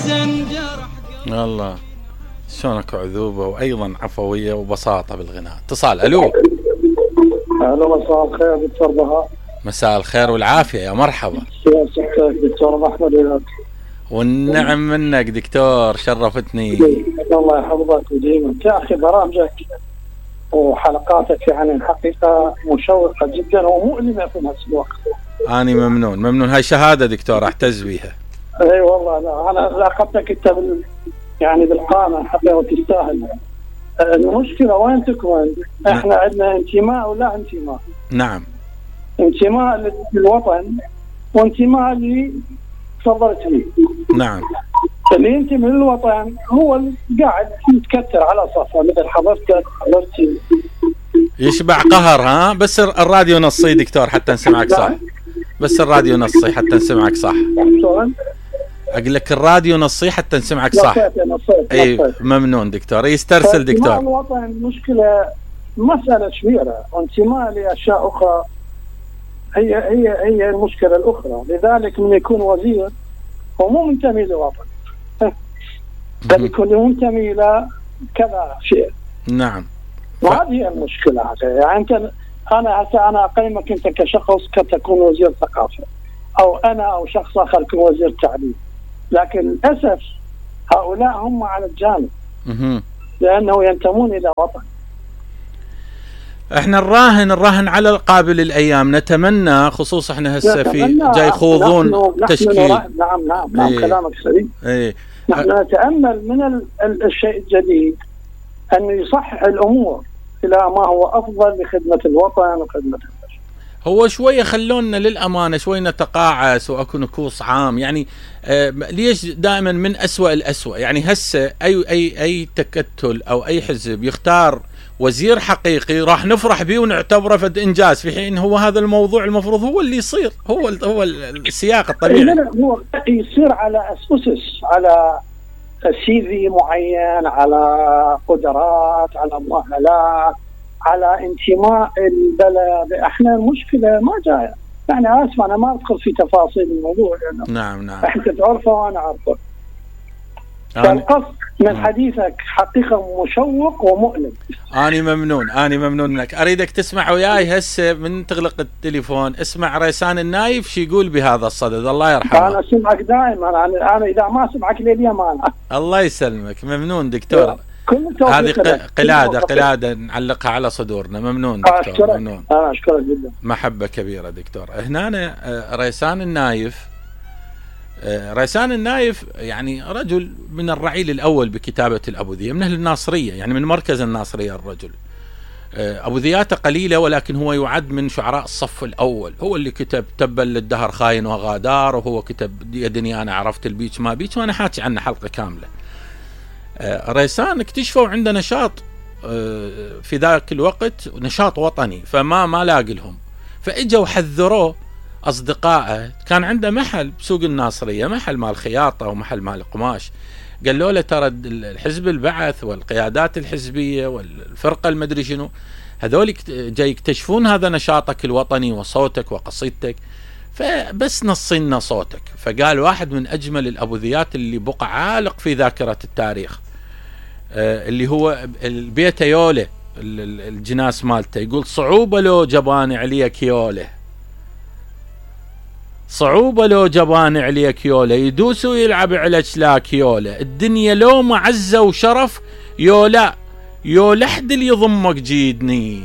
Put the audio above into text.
الله شلونك عذوبة وأيضا عفوية وبساطة بالغناء. اتصال. ألو. ألو مساء الخير دكتور بهاء. مساء الخير والعافية يا مرحبا. سيادتك دكتور أحمد وياك. والنعم منك دكتور شرفتني. الله يحفظك وديمك يا أخي. برامجك وحلقاتك يعني الحقيقة مشوقة جدا ومؤلمة في نفس الوقت. أنا ممنون هاي شهادة دكتور أحتز بيها. اي والله. لا انا لاقبتك انت يعني بالقامه الحقيقه وتستاهل. المشكله وين تكون؟ احنا عندنا انتماء ولا انتماء. نعم. انتماء للوطن وانتماء اللي تفضلت فيه. نعم. اللي ينتمي للوطن هو قاعد يتكتر على صفه مثل حضرتك حضرتي. يشبع قهر. ها بس الراديو نصي دكتور حتى نسمعك صح. بس الراديو نصي حتى نسمعك صح. أقول لك الراديو نصي حتى نسمعك صح. نصيت. أي ممنون دكتور. يسترسل دكتور. الوطن مشكلة مسألة كبيرة وانتماء لأشياء أخرى هي المشكلة الأخرى. لذلك من يكون وزير هو مو منتمي لوطن بل يكون منتمي إلى كذا شيء. نعم. وهذه هي المشكلة. يعني أنا أقيمك أنت كشخص كتكون وزير ثقافة أو أنا أو شخص آخر يكون وزير تعليم. لكن للأسف هؤلاء هم على الجانب لأنه ينتمون إلى وطن. احنا نراهن على القابل الأيام. نتمنى خصوصا احنا هسه في جاي يخوضون تشكيل. نعم كلامك سليم. نحن نتأمل من الشيء الجديد أن يصحح الأمور إلى ما هو أفضل لخدمة الوطن وخدمة البشر. هو شوية خلونا للأمانة شوي نتقاعس وأكو نكوص عام. يعني ليش دائما من أسوأ الأسوأ؟ يعني هسه أي تكتل أو أي حزب يختار وزير حقيقي راح نفرح به ونعتبره فد إنجاز، في حين هو هذا الموضوع المفروض هو اللي يصير هو السياق الطبيعي. هو يصير على أسس على CV معين، على قدرات، على مؤهلات، على انتماء البلد. احنا المشكله ما جايه. يعني اسف انا ما ادخل في تفاصيل الموضوع لانه نعم انت تعرفه وانا اعرفه. فالقصد من حديثك حقيقه مشوق ومؤلم. أنا ممنون منك. أريدك تسمع وياي هسه من تغلق التليفون. اسمع ريسان النايف شي يقول بهذا الصدد. الله يرحمه. أنا أسمعك دائما. أنا إذا ما أسمعك لليوم أنا. الله يسلمك. ممنون دكتور. هذه قلادة نعلقها على صدورنا. ممنون دكتور. ممنون. أنا أشكرك جدا. محبة كبيرة دكتور. هنا ريسان النايف يعني رجل من الرعيل الأول بكتابة الأبوذية، من أهل الناصرية، يعني من مركز الناصرية. الرجل أبوذياته قليلة ولكن هو يعد من شعراء الصف الأول. هو اللي كتب تبا للدهر خاين وغادار، وهو كتب يا دنيا أنا عرفت البيج ما بيج، وأنا حاكي عنه حلقة كاملة. ريسان اكتشفوا عنده نشاط في ذاك الوقت، نشاط وطني، فما لاقي لهم، فاجوا حذروه أصدقائه. كان عنده محل بسوق الناصرية، محل مال خياطة ومحل مال قماش. قالوا له ترى الحزب البعث والقيادات الحزبية والفرقة المدري شنو هذول جاي يكتشفون هذا نشاطك الوطني وصوتك وقصيدتك، فبس نصينا صوتك. فقال واحد من أجمل الأبوذيات اللي بقى عالق في ذاكرة التاريخ اللي هو البيت يوله، الجناس مالته، يقول صعوبة لو جبان عليك يوله، صعوبة لو جبان عليك يوله، يدوس ويلعب على شلاك يوله، الدنيا لو معزة وشرف يولا، يولحد اللي يضمك جيدني.